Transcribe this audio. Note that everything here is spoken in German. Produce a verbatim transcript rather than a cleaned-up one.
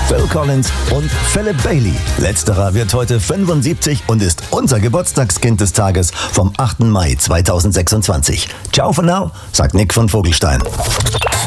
Phil Collins und Philip Bailey. Letzterer wird heute fünfundsiebzig und ist unser Geburtstagskind des Tages vom achten Mai zweitausendsechsundzwanzig. Ciao for now, sagt Nick von Vogelstein.